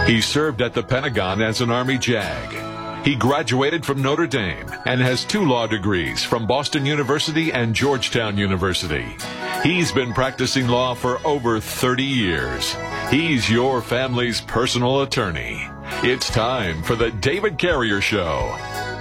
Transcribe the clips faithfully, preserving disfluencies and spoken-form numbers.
He served at the Pentagon as an Army JAG. He graduated from Notre Dame and has two law degrees from Boston University and Georgetown University. He's been practicing law for over thirty years. He's your family's personal attorney. It's time for the David Carrier Show.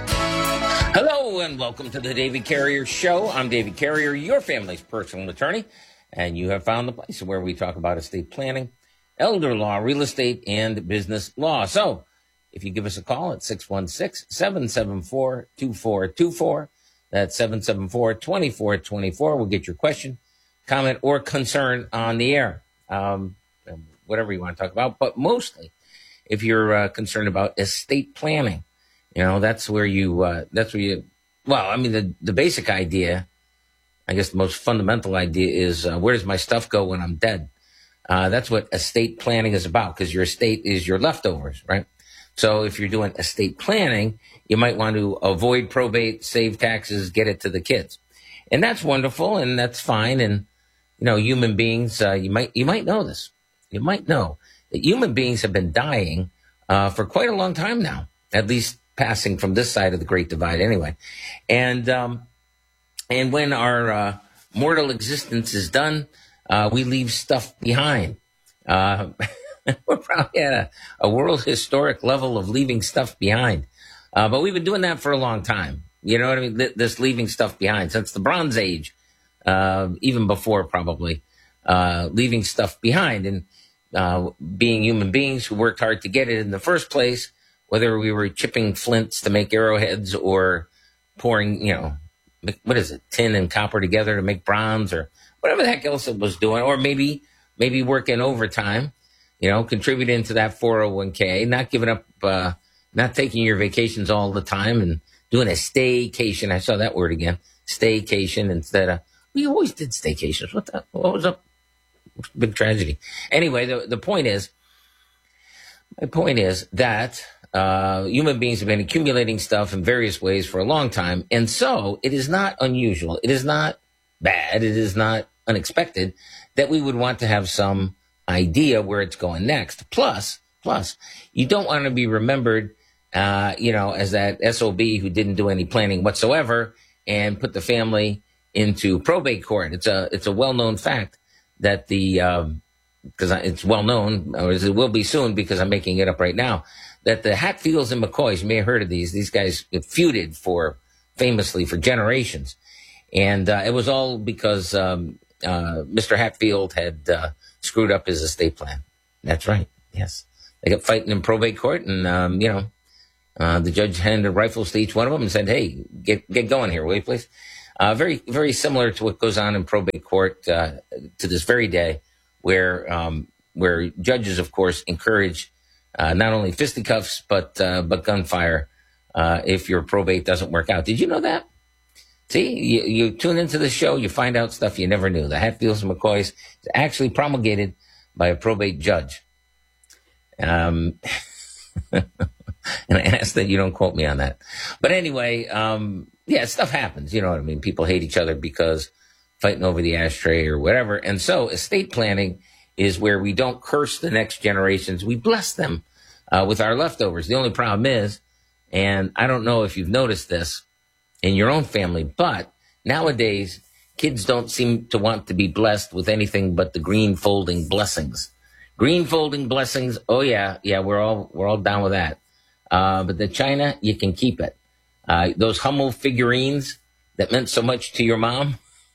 Hello and welcome to the David Carrier Show. I'm David Carrier, your family's personal attorney, and you have found the place where we talk about estate planning, elder law, real estate, and business law. So if you give us a call at six one six, seven seven four, two four two four, that's seven seven four, two four two four, we'll get your question, comment, or concern on the air, um, whatever you want to talk about. But mostly, if you're uh, concerned about estate planning, you know, that's where you, uh, that's where you, well, I mean, the, the basic idea, I guess the most fundamental idea is uh, where does my stuff go when I'm dead? Uh, that's what estate planning is about, because your estate is your leftovers, right? So if you're doing estate planning, you might want to avoid probate, save taxes, get it to the kids. And that's wonderful, and that's fine. And, you know, human beings, uh, you might, you might know this. You might know that human beings have been dying uh, for quite a long time now, at least passing from this side of the Great Divide anyway. And um, and when our uh, mortal existence is done, uh, we leave stuff behind. Uh, we're probably at a, a world historic level of leaving stuff behind. Uh, but we've been doing that for a long time. You know what I mean? Th- this leaving stuff behind since the Bronze Age, uh, even before probably, uh, leaving stuff behind. And uh, being human beings who worked hard to get it in the first place, whether we were chipping flints to make arrowheads or pouring, you know, what is it, tin and copper together to make bronze or whatever the heck else it was doing, or maybe maybe working overtime, you know, contributing to that four oh one k, not giving up, uh, not taking your vacations all the time and doing a staycation. I saw that word again, staycation instead of, we always did staycations. What the, what was up? Big tragedy. Anyway, the, the point is, my point is that Uh, human beings have been accumulating stuff in various ways for a long time. And so it is not unusual. It is not bad. It is not unexpected that we would want to have some idea where it's going next. Plus, plus, you don't want to be remembered, uh, you know, as that S O B who didn't do any planning whatsoever and put the family into probate court. It's a, it's a well-known fact that the, um, because it's well known, or it will be soon because I'm making it up right now, that the Hatfields and McCoys, you may have heard of these, these guys feuded for, famously for generations. And uh, it was all because um, uh, Mister Hatfield had uh, screwed up his estate plan. That's right, yes. They kept fighting in probate court, and, um, you know, uh, the judge handed rifles to each one of them and said, hey, get get going here, will you please? Uh, very, very similar to what goes on in probate court uh, to this very day, where um, where judges, of course, encourage uh, not only fisticuffs but uh, but gunfire uh, if your probate doesn't work out. Did you know that? See, you, you tune into the show, you find out stuff you never knew. The Hatfields and McCoys is actually promulgated by a probate judge. Um, and I ask that you don't quote me on that. But anyway, um, yeah, stuff happens. You know what I mean? People hate each other because fighting over the ashtray or whatever. And so estate planning is where we don't curse the next generations. We bless them uh, with our leftovers. The only problem is, and I don't know if you've noticed this in your own family, but nowadays kids don't seem to want to be blessed with anything but the green folding blessings. Green folding blessings. Oh yeah, yeah, we're all we're all down with that. Uh, but the china, you can keep it. Uh, those Hummel figurines that meant so much to your mom.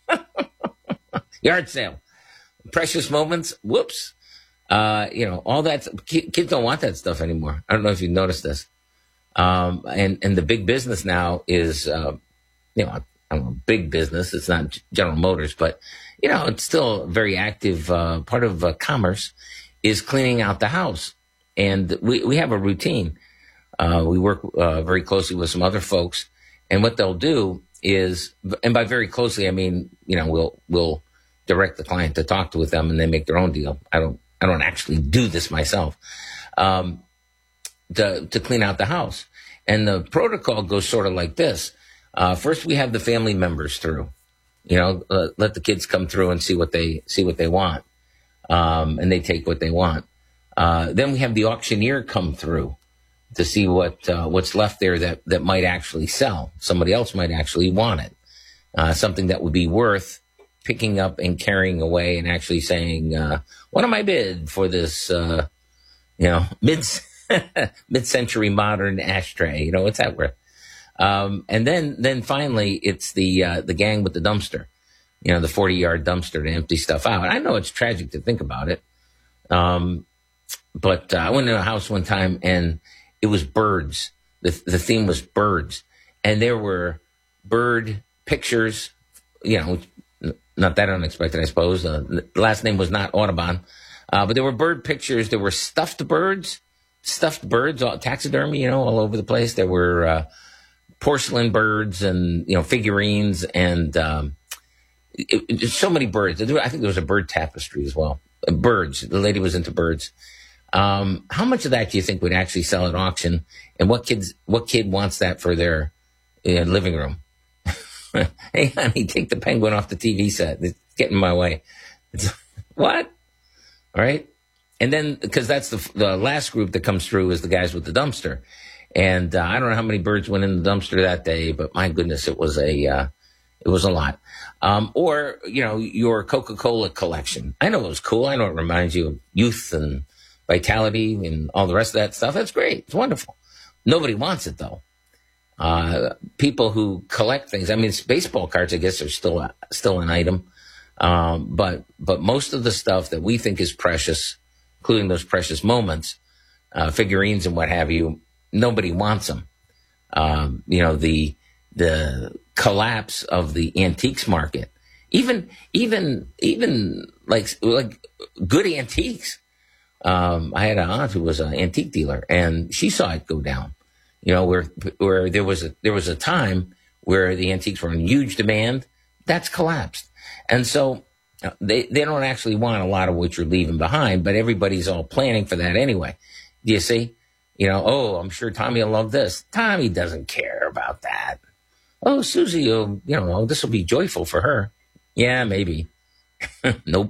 Yard sale, precious moments. Whoops. Uh, you know, all that. Kids don't want that stuff anymore. I don't know if you've noticed this. Um, and, and the big business now is, uh, you know, I don't know, big business. It's not General Motors, but, you know, it's still a very active, uh, part of uh, commerce is cleaning out the house. And we, we have a routine. Uh, we work, uh, very closely with some other folks, and what they'll do is, and by very closely, I mean, you know, we'll, we'll direct the client to talk to with them and they make their own deal. I don't, I don't actually do this myself. Um, to, to clean out the house. And the protocol goes sort of like this. Uh, first we have the family members through, you know, uh, let the kids come through and see what they, see what they want. Um, and they take what they want. Uh, then we have the auctioneer come through to see what uh, what's left there that, that might actually sell. Somebody else might actually want it. Uh, something that would be worth picking up and carrying away and actually saying, uh, what am I bid for this, uh, you know, mid, mid-century modern ashtray? You know, what's that worth? Um, and then, then finally it's the, uh, the gang with the dumpster, you know, the forty yard dumpster to empty stuff out. I know it's tragic to think about it. Um, but uh, I went to a house one time and it was birds. The, the theme was birds, and there were bird pictures, you know, not that unexpected, I suppose. Uh, the last name was not Audubon, uh, but there were bird pictures. There were stuffed birds, stuffed birds, all, taxidermy, you know, all over the place. There were uh, porcelain birds and, you know, figurines and um, it, it, so many birds. I think there was a bird tapestry as well. Uh, birds. The lady was into birds. Um, how much of that do you think would actually sell at auction? And what kids, what kid wants that for their uh, living room? Hey, honey, take the penguin off the T V set. It's getting in my way. It's, what? All right. And then, because that's the the last group that comes through is the guys with the dumpster. And uh, I don't know how many birds went in the dumpster that day, but my goodness, it was a uh, it was a lot. Um, or, you know, your Coca-Cola collection. I know it was cool. I know it reminds you of youth and vitality and all the rest of that stuff. That's great. It's wonderful. Nobody wants it, though. Uh, people who collect things. I mean, baseball cards, I guess, are still a, still an item. Um, but but most of the stuff that we think is precious, including those precious moments, uh, figurines and what have you, nobody wants them. Um, you know, the the collapse of the antiques market, even even even like like good antiques. Um, I had an aunt who was an antique dealer, and she saw it go down. You know, where where there was a there was a time where the antiques were in huge demand. That's collapsed, and so uh, they they don't actually want a lot of what you're leaving behind, but everybody's all planning for that anyway. Do you see? You know, oh, I'm sure Tommy will love this. Tommy doesn't care about that. Oh, Susie, will, you know, this will be joyful for her. Yeah, maybe. Nope.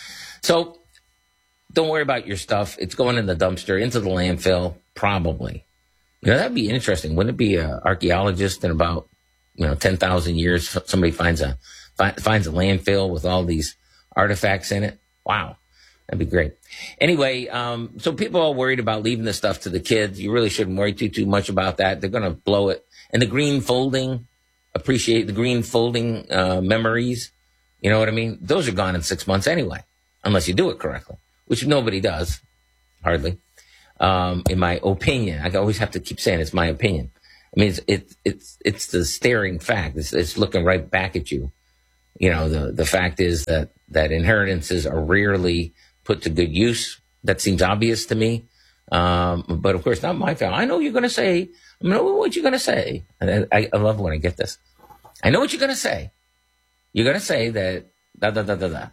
So don't worry about your stuff. It's going in the dumpster, into the landfill, probably. You know, that'd be interesting. Wouldn't it be an archaeologist in about, you know, ten thousand years, somebody finds a fi- finds a landfill with all these artifacts in it? Wow. That'd be great. Anyway, um, so people are worried about leaving this stuff to the kids. You really shouldn't worry too, too much about that. They're going to blow it. And the green folding, appreciate the green folding uh, memories. You know what I mean? Those are gone in six months anyway, unless you do it correctly, which nobody does, hardly. Um, in my opinion, I always have to keep saying it's my opinion. I mean, it's it's it's, it's the staring fact. It's, it's looking right back at you. You know, the the fact is that that inheritances are rarely put to good use. That seems obvious to me. Um, but of course, not my family. I know you're going to say. I know what you're going to say. And I, I love when I get this. I know what you're going to say. You're going to say that da da da da da.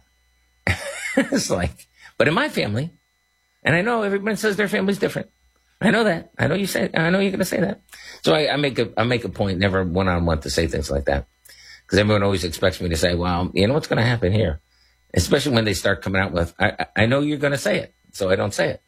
It's like, but in my family. And I know everyone says their family's different. I know that. I know you say. I know you're going to say that. So I, I make a I make a point never one on one to say things like that, because everyone always expects me to say, "Well, you know what's going to happen here," especially when they start coming out with, "I I know you're going to say it," so I don't say it.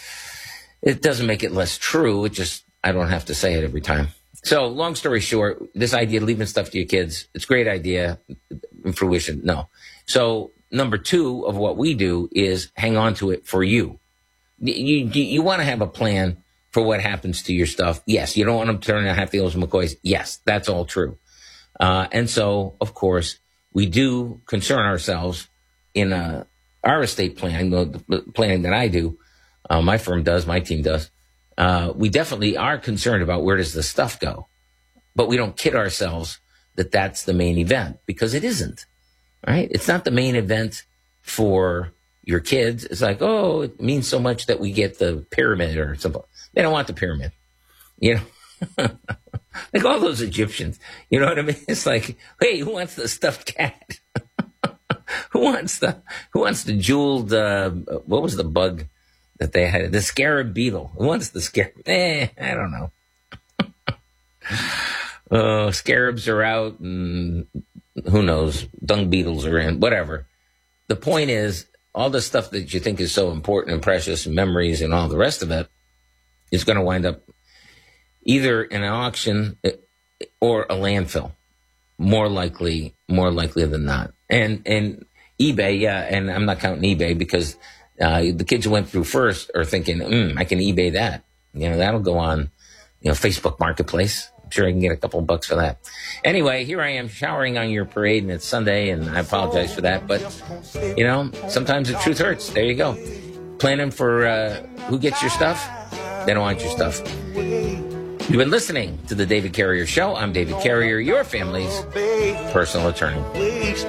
It doesn't make it less true. It just I don't have to say it every time. So long story short, this idea of leaving stuff to your kids, it's a great idea. In fruition, no. So number two of what we do is hang on to it for you. You, you, you want to have a plan for what happens to your stuff. Yes. You don't want them turning out Hatfields and McCoys. Yes, that's all true. Uh, and so, of course, we do concern ourselves in uh, our estate planning, the, the planning that I do, uh, my firm does, my team does. Uh, we definitely are concerned about where does the stuff go. But we don't kid ourselves that that's the main event, because it isn't. Right? It's not the main event for your kids. It's like, oh, it means so much that we get the pyramid or something. They don't want the pyramid, you know, like all those Egyptians, you know what I mean? It's like, hey, who wants the stuffed cat? who wants the, who wants the jeweled, uh, what was the bug that they had? The scarab beetle. Who wants the scarab? Eh, I don't know. uh, scarabs are out and who knows? Dung beetles are in, whatever. The point is, all the stuff that you think is so important and precious, and memories and all the rest of it, is going to wind up either in an auction or a landfill, more likely, more likely than not. And and eBay, yeah, and I'm not counting eBay because uh, the kids who went through first are thinking, mm, I can eBay that. You know, that'll go on, you know, Facebook Marketplace. I'm sure I can get a couple of bucks for that. Anyway, here I am showering on your parade, and it's Sunday, and I apologize for that. But, you know, sometimes the truth hurts. There you go. Planning for uh, who gets your stuff? They don't want your stuff. You've been listening to The David Carrier Show. I'm David Carrier, your family's personal attorney.